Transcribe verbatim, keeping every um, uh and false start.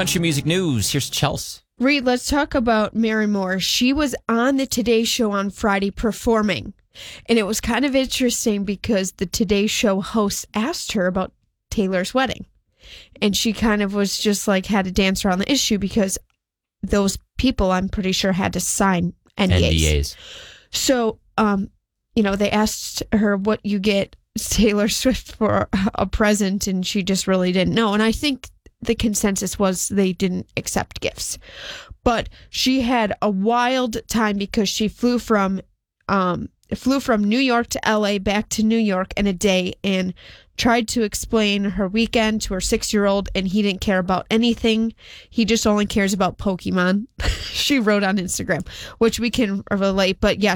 Country music news. Here's Chelsea. Reed, let's talk about Mary Moore. She was on the Today Show on Friday performing. And it was kind of interesting because the Today Show host asked her about Taylor's wedding. And she kind of was just like, had to dance around the issue because those people, I'm pretty sure, had to sign N D As. N D As. So, um, you know, they asked her what you get Taylor Swift for a present, and she just really didn't know. And I think the consensus was they didn't accept gifts. But she had a wild time because she flew from um, flew from New York to L A, back to New York in a day, and tried to explain her weekend to her six-year-old, and he didn't care about anything. He just only cares about Pokemon. She wrote on Instagram, which we can relate. But yeah,